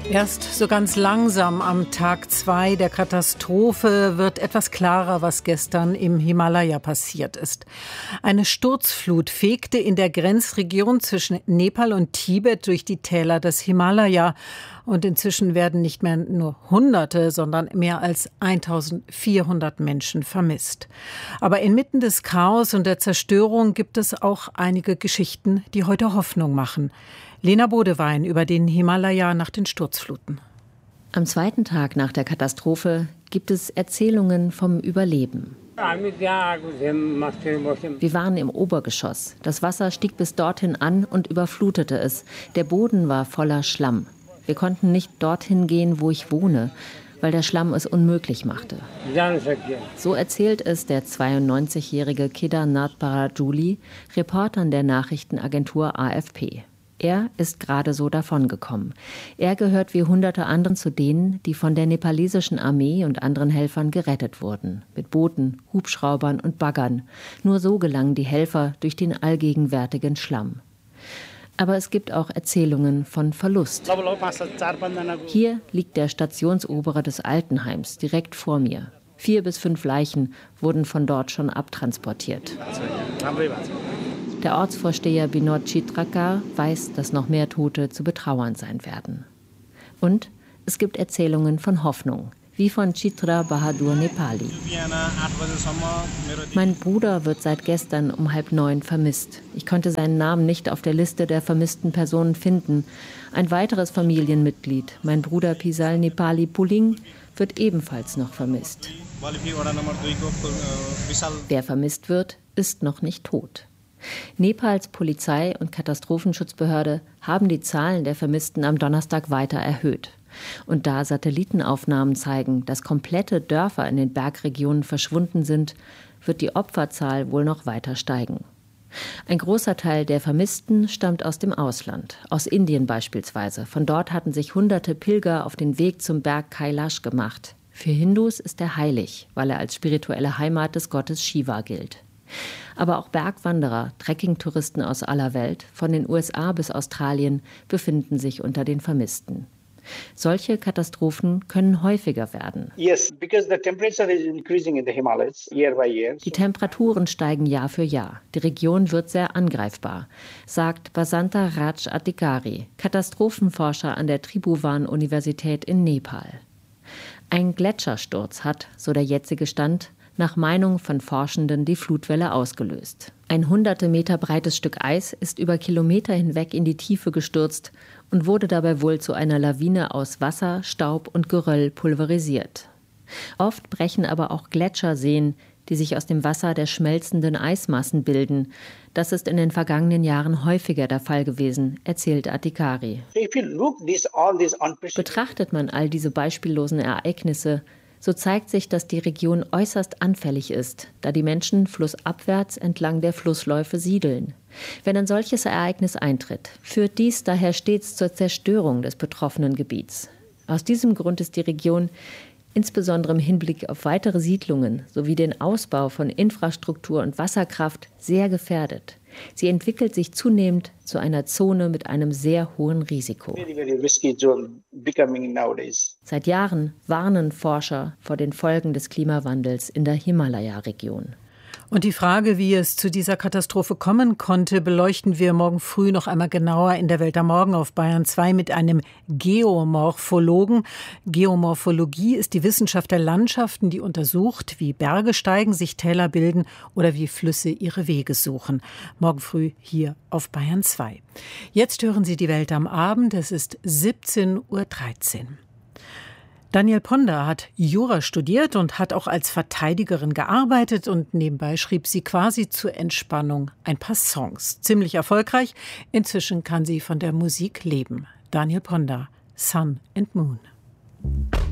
Erst so ganz langsam am Tag 2 der Katastrophe wird etwas klarer, was gestern im Himalaya passiert ist. Eine Sturzflut fegte in der Grenzregion zwischen Nepal und Tibet durch die Täler des Himalaya. Und inzwischen werden nicht mehr nur Hunderte, sondern mehr als 1400 Menschen vermisst. Aber inmitten des Chaos und der Zerstörung gibt es auch einige Geschichten, die heute Hoffnung machen. Lena Bodewein über den Himalaya nach den Sturzfluten. Am zweiten Tag nach der Katastrophe gibt es Erzählungen vom Überleben. Wir waren im Obergeschoss. Das Wasser stieg bis dorthin an und überflutete es. Der Boden war voller Schlamm. Wir konnten nicht dorthin gehen, wo ich wohne, weil der Schlamm es unmöglich machte. So erzählt es der 92-jährige Kedarnath Parajuli, Reportern der Nachrichtenagentur AFP. Er ist gerade so davongekommen. Er gehört wie hunderte anderen zu denen, die von der nepalesischen Armee und anderen Helfern gerettet wurden. Mit Booten, Hubschraubern und Baggern. Nur so gelangen die Helfer durch den allgegenwärtigen Schlamm. Aber es gibt auch Erzählungen von Verlust. Hier liegt der Stationsobere des Altenheims direkt vor mir. 4 bis 5 Leichen wurden von dort schon abtransportiert. Der Ortsvorsteher Binod Chitrakar weiß, dass noch mehr Tote zu betrauern sein werden. Und es gibt Erzählungen von Hoffnung, wie von Chitra Bahadur Nepali. Mein Bruder wird seit gestern um 8:30 vermisst. Ich konnte seinen Namen nicht auf der Liste der vermissten Personen finden. Ein weiteres Familienmitglied, mein Bruder Pisal Nepali Puling, wird ebenfalls noch vermisst. Wer vermisst wird, ist noch nicht tot. Nepals Polizei und Katastrophenschutzbehörde haben die Zahlen der Vermissten am Donnerstag weiter erhöht. Und da Satellitenaufnahmen zeigen, dass komplette Dörfer in den Bergregionen verschwunden sind, wird die Opferzahl wohl noch weiter steigen. Ein großer Teil der Vermissten stammt aus dem Ausland, aus Indien beispielsweise. Von dort hatten sich hunderte Pilger auf den Weg zum Berg Kailash gemacht. Für Hindus ist er heilig, weil er als spirituelle Heimat des Gottes Shiva gilt. Aber auch Bergwanderer, Trekkingtouristen aus aller Welt, von den USA bis Australien, befinden sich unter den Vermissten. Solche Katastrophen können häufiger werden. Die Temperaturen steigen Jahr für Jahr. Die Region wird sehr angreifbar, sagt Basanta Raj Adhikari, Katastrophenforscher an der Tribhuvan-Universität in Nepal. Ein Gletschersturz hat, so der jetzige Stand, nach Meinung von Forschenden die Flutwelle ausgelöst. Ein hunderte Meter breites Stück Eis ist über Kilometer hinweg in die Tiefe gestürzt und wurde dabei wohl zu einer Lawine aus Wasser, Staub und Geröll pulverisiert. Oft brechen aber auch Gletscherseen, die sich aus dem Wasser der schmelzenden Eismassen bilden. Das ist in den vergangenen Jahren häufiger der Fall gewesen, erzählt Adhikari. Betrachtet man all diese beispiellosen Ereignisse, so zeigt sich, dass die Region äußerst anfällig ist, da die Menschen flussabwärts entlang der Flussläufe siedeln. Wenn ein solches Ereignis eintritt, führt dies daher stets zur Zerstörung des betroffenen Gebiets. Aus diesem Grund ist die Region, insbesondere im Hinblick auf weitere Siedlungen sowie den Ausbau von Infrastruktur und Wasserkraft, sehr gefährdet. Sie entwickelt sich zunehmend zu einer Zone mit einem sehr hohen Risiko. Seit Jahren warnen Forscher vor den Folgen des Klimawandels in der Himalaya-Region. Und die Frage, wie es zu dieser Katastrophe kommen konnte, beleuchten wir morgen früh noch einmal genauer in der Welt am Morgen auf Bayern 2 mit einem Geomorphologen. Geomorphologie ist die Wissenschaft der Landschaften, die untersucht, wie Berge steigen, sich Täler bilden oder wie Flüsse ihre Wege suchen. Morgen früh hier auf Bayern 2. Jetzt hören Sie die Welt am Abend. Es ist 17:13 Uhr. Danielle Ponder hat Jura studiert und hat auch als Verteidigerin gearbeitet und nebenbei schrieb sie quasi zur Entspannung ein paar Songs. Ziemlich erfolgreich. Inzwischen kann sie von der Musik leben. Danielle Ponder, Sun and Moon.